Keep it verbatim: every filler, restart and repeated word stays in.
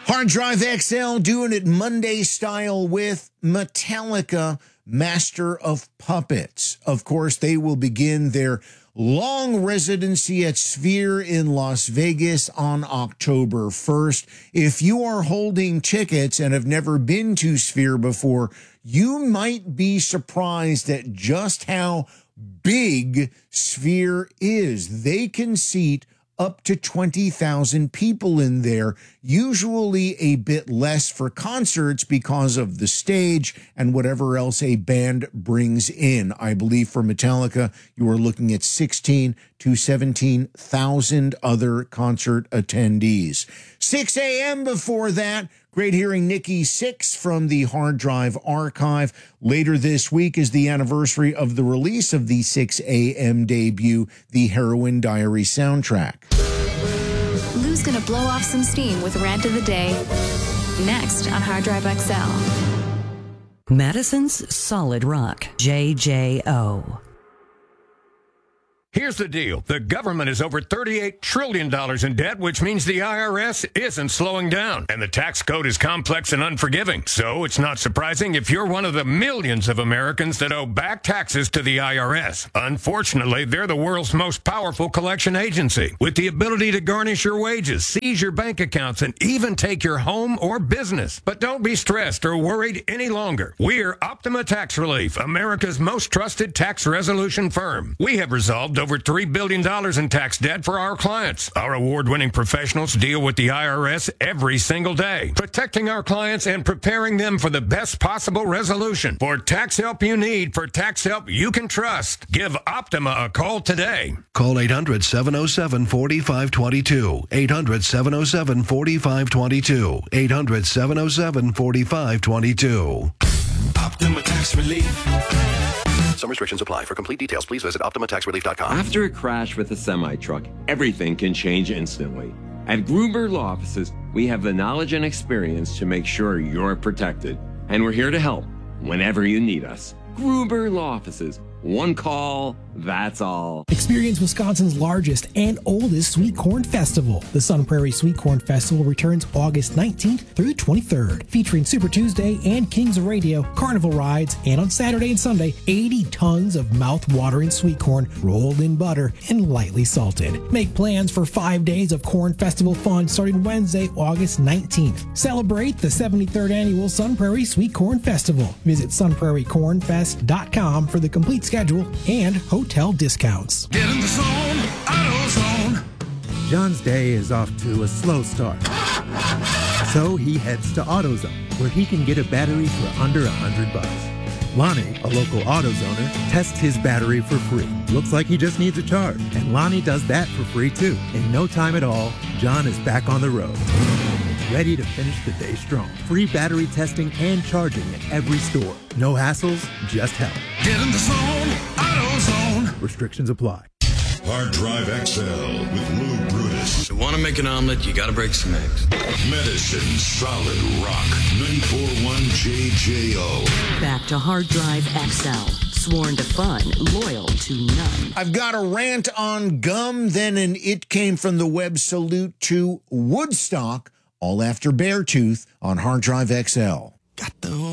Hard Drive X L doing it Monday style with Metallica, Master of Puppets. Of course, they will begin their long residency at Sphere in Las Vegas on October first. If you are holding tickets and have never been to Sphere before, you might be surprised at just how big Sphere is. They can seat up to twenty thousand people in there, usually a bit less for concerts because of the stage and whatever else a band brings in. I believe for Metallica, you are looking at sixteen to seventeen thousand other concert attendees. six a.m. before that, great hearing Nikki Sixx from the Hard Drive Archive. Later this week is the anniversary of the release of the six a.m. debut, the Heroin Diary soundtrack. Lou's gonna blow off some steam with Rant of the Day next on Hard Drive X L. Madison's Solid Rock, J J O. Here's the deal. The government is over thirty-eight trillion dollars in debt, which means the I R S isn't slowing down. And the tax code is complex and unforgiving. So it's not surprising if you're one of the millions of Americans that owe back taxes to the I R S. Unfortunately, they're the world's most powerful collection agency, with the ability to garnish your wages, seize your bank accounts, and even take your home or business. But don't be stressed or worried any longer. We're Optima Tax Relief, America's most trusted tax resolution firm. We have resolved over three billion dollars in tax debt for our clients. Our award-winning professionals deal with the I R S every single day, protecting our clients and preparing them for the best possible resolution. For tax help you need, for tax help you can trust, give Optima a call today. Call eight hundred, seven oh seven, four five two two, eight hundred, seven oh seven, four five two two, eight hundred, seven oh seven, four five two two. Optima Tax Relief. Some restrictions apply. For complete details, please visit optima tax relief dot com. After a crash with a semi-truck, everything can change instantly. At Gruber Law Offices, we have the knowledge and experience to make sure you're protected. And we're here to help whenever you need us. Gruber Law Offices. One call, that's all. Experience Wisconsin's largest and oldest Sweet Corn Festival. The Sun Prairie Sweet Corn Festival returns August nineteenth through the twenty-third, featuring Super Tuesday and Kings of Radio, carnival rides, and on Saturday and Sunday, eighty tons of mouth-watering sweet corn rolled in butter and lightly salted. Make plans for five days of Corn Festival fun starting Wednesday, August nineteenth. Celebrate the seventy-third annual Sun Prairie Sweet Corn Festival. Visit sun prairie corn fest dot com for the complete schedule and hotel discounts. Get in the zone, AutoZone. John's day is off to a slow start. So he heads to AutoZone, where he can get a battery for under a hundred bucks. Lonnie, a local AutoZoner, tests his battery for free. Looks like he just needs a charge, and Lonnie does that for free too. In no time at all, John is back on the road, ready to finish the day strong. Free battery testing and charging at every store. No hassles, just help. Get in the zone, AutoZone. Restrictions apply. Hard Drive X L with Lou Brutus. If you want to make an omelet, you got to break some eggs. Medicine Solid Rock. ninety-four point one J J O. Back to Hard Drive X L. Sworn to fun, loyal to none. I've got a rant on gum, then an It Came From the Web salute to Woodstock, all after Beartooth on Hard Drive X L. Got the